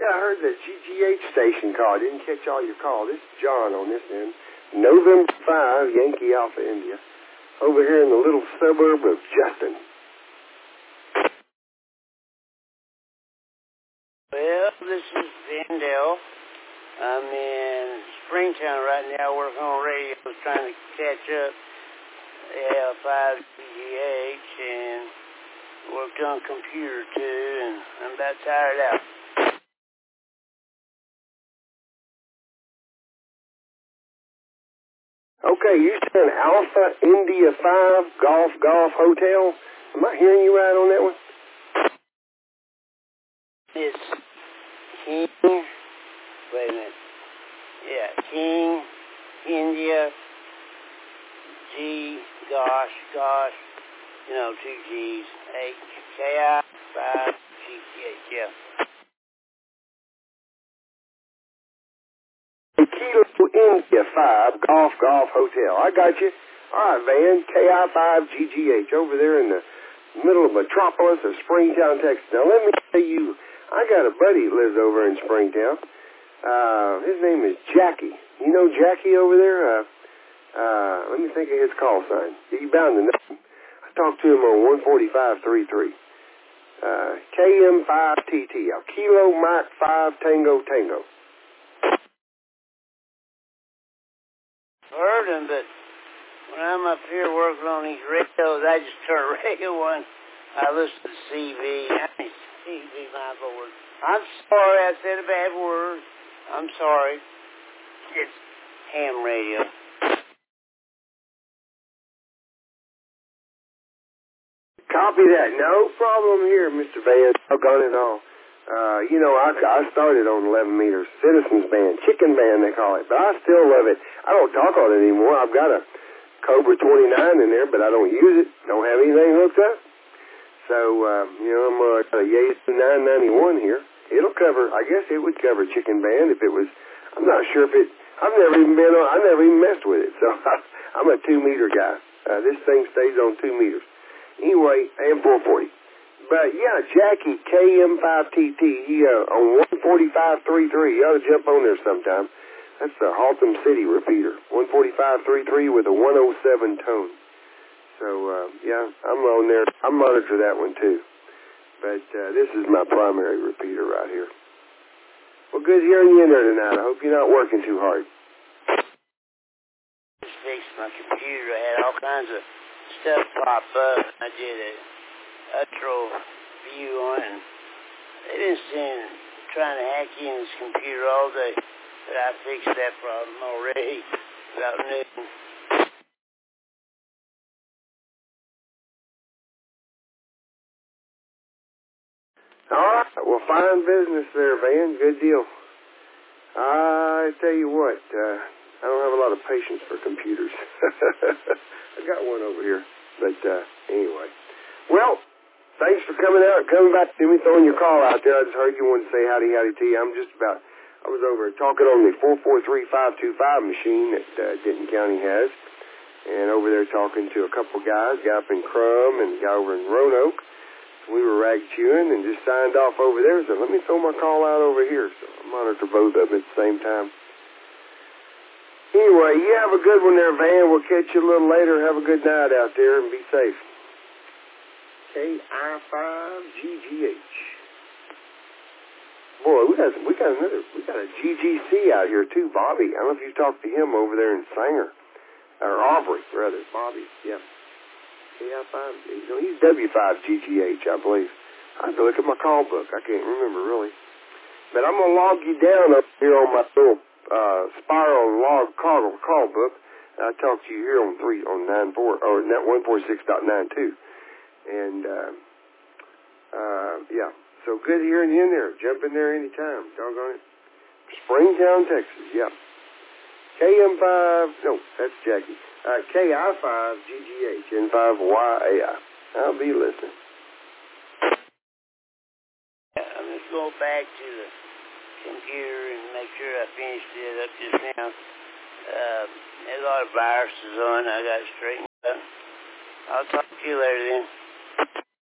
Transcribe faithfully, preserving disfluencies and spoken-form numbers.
Yeah, I heard the G G H station call. I didn't catch all your call. This is John on this end. November five, Yankee Alpha India. Over here in the little suburb of Justin. Well, this is Vendel. I'm in Springtown right now working on radio, trying to catch up L five G G H and worked on computer too, and I'm about tired out. Okay, you said Alpha India five Golf Golf Hotel. Am I hearing you right on that one? It's King, wait a minute. Yeah, King, India, G, gosh, gosh, you know, two G's, H, K I, five, G, H, yeah. Kilo India five Golf Golf Hotel. I got you. All right, Van, K I five G G H over there in the middle of metropolis of Springtown, Texas. Now, let me tell you, I got a buddy who lives over in Springtown. Uh, his name is Jackie. You know Jackie over there? Uh, uh, let me think of his call sign. He bound to know him. I talked to him on one forty-five thirty-three. Uh, K M five T T. Uh, Kilo Mike five Tango Tango. Heard him, but when I'm up here working on these radios, I just turn a radio on. I listen to C V. I mean, C V, my lord. I'm sorry I said a bad word. I'm sorry. It's ham radio. Copy that. No problem here, Mister Van. Doggone it all. Uh, you know, I, I started on eleven meters. Citizens Band. Chicken Band, they call it. But I still love it. I don't talk on it anymore. I've got a Cobra twenty-nine in there, but I don't use it. Don't have anything hooked up. So, uh, you know, I'm uh, a Yaesu nine ninety-one here. It'll cover, I guess it would cover Chicken Band if it was, I'm not sure if it, I've never even been on, I've never even messed with it. So I'm a two meter guy. Uh, this thing stays on two meters. Anyway, and four forty. But yeah, Jackie, K M five T T, he uh, on one forty-five thirty-three. You ought to jump on there sometime. That's the Haltom City repeater. one forty-five thirty-three with a one oh seven tone. So, uh, yeah, I'm on there. I monitor that one too. But uh, this is my primary repeater right here. Well, good hearing you in there tonight. I hope you're not working too hard. Just fixed my computer. I had all kinds of stuff pop up. I did a Utro view on it. And they've been seeing, trying to hack in this computer all day. But I fixed that problem already about noon. All right. Well, fine business there, Van. Good deal. I tell you what, uh, I don't have a lot of patience for computers. I got one over here. But uh, anyway. Well, thanks for coming out, coming back to me, throwing your call out there. I just heard you wanted to say howdy, howdy to you. I'm just about, I was over talking on the four four three five two five machine that uh, Denton County has. And over there talking to a couple guys, a guy up in Crum and a guy over in Roanoke. We were rag chewing and just signed off over there. So let me throw my call out over here. So I monitor both of them at the same time. Anyway, you have a good one there, Van. We'll catch you a little later. Have a good night out there and be safe. K I five G G H. Boy, we got we got another we got a G G C out here too, Bobby. I don't know if you talked to him over there in Sanger. Or Aubrey, rather. Bobby, yeah. K I five, he's W five G G H, I believe. I have to look at my call book. I can't remember, really. But I'm going to log you down up here on my little uh, spiral log call, call book. I talked to you here on three on nine four or net one four six dot nine two. And, uh, uh, yeah. So good hearing you in there. Jump in there anytime. Doggone it. Springtown, Texas, yeah. K M five, no, that's Jackie. Uh, K I five G G H, N five Y A I. I'll be listening. I'm just going back to the computer and make sure I finished it up just now. Uh, there's a lot of viruses on. I got to straighten up. I'll talk to you later then.